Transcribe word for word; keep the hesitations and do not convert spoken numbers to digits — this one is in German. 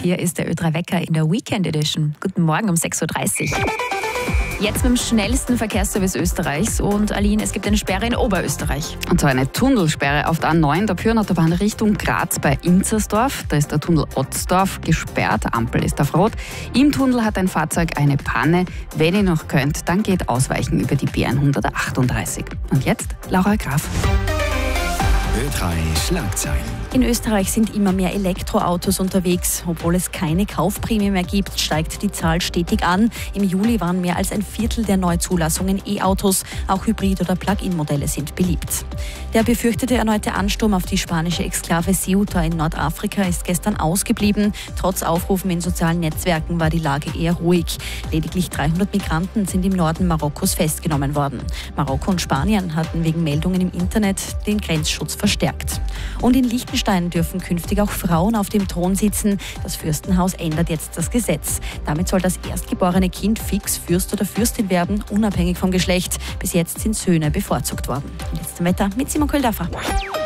Hier ist der Ö drei Wecker in der Weekend Edition. Guten Morgen um sechs Uhr dreißig. Jetzt mit dem schnellsten Verkehrsservice Österreichs. Und Aline, es gibt eine Sperre in Oberösterreich. Und zwar eine Tunnelsperre auf der A neun, der Pyrnenautobahn Richtung Graz bei Inzersdorf. Da ist der Tunnel Otzdorf gesperrt, Ampel ist auf Rot. Im Tunnel hat ein Fahrzeug eine Panne. Wenn ihr noch könnt, dann geht Ausweichen über die B hundertachtunddreißig. Und jetzt Laura Graf. Ö drei Schlagzeilen. In Österreich sind immer mehr Elektroautos unterwegs. Obwohl es keine Kaufprämie mehr gibt, steigt die Zahl stetig an. Im Juli waren mehr als ein Viertel der Neuzulassungen E-Autos. Auch Hybrid- oder Plug-in-Modelle sind beliebt. Der befürchtete erneute Ansturm auf die spanische Exklave Ceuta in Nordafrika ist gestern ausgeblieben. Trotz Aufrufen in sozialen Netzwerken war die Lage eher ruhig. Lediglich dreihundert Migranten sind im Norden Marokkos festgenommen worden. Marokko und Spanien hatten wegen Meldungen im Internet den Grenzschutz verstärkt. Und in Liechtenstein dürfen künftig auch Frauen auf dem Thron sitzen. Das Fürstenhaus ändert jetzt das Gesetz. Damit soll das erstgeborene Kind fix Fürst oder Fürstin werden, unabhängig vom Geschlecht. Bis jetzt sind Söhne bevorzugt worden. Und jetzt zum Wetter mit Simon Köldorfer.